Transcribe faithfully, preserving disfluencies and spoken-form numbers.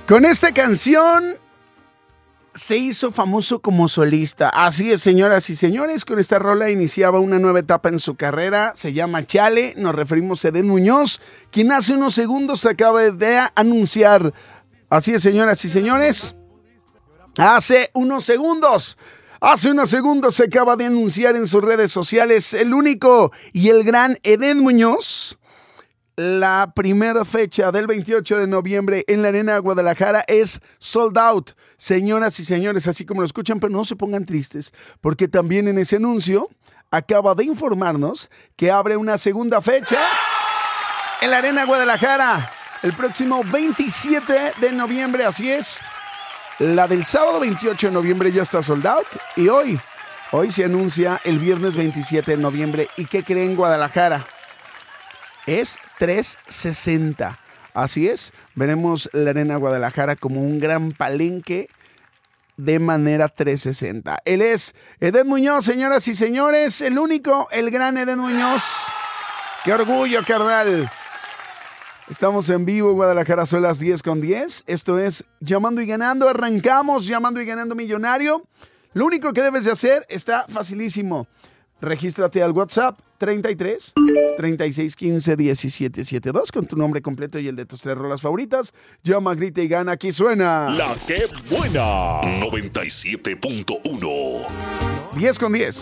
Con esta canción se hizo famoso como solista. Así es, señoras y señores, con esta rola iniciaba una nueva etapa en su carrera. Se llama Chale, nos referimos a Edén Muñoz, quien hace unos segundos acaba de anunciar. Así es, señoras y señores, hace unos segundos... Hace unos segundos se acaba de anunciar en sus redes sociales el único y el gran Edén Muñoz. La primera fecha del veintiocho de noviembre en la Arena Guadalajara es sold out. Señoras y señores, así como lo escuchan, pero no se pongan tristes, porque también en ese anuncio acaba de informarnos que abre una segunda fecha en la Arena Guadalajara el próximo veintisiete de noviembre, así es. La del sábado veintiocho de noviembre ya está sold out y hoy, hoy se anuncia el viernes veintisiete de noviembre. ¿Y qué creen, Guadalajara? Es trescientos sesenta. Así es, veremos la Arena Guadalajara como un gran palenque de manera trescientos sesenta. Él es Edén Muñoz, señoras y señores, el único, el gran Edén Muñoz. ¡Qué orgullo, carnal! Estamos en vivo, Guadalajara, son las diez con diez. Esto es Llamando y Ganando. Arrancamos Llamando y Ganando Millonario. Lo único que debes de hacer está facilísimo. Regístrate al WhatsApp treinta y tres, treinta y seis, quince, diecisiete, setenta y dos con tu nombre completo y el de tus tres rolas favoritas. Llama, grita y gana. Aquí suena La que buena noventa y siete punto uno. diez con diez.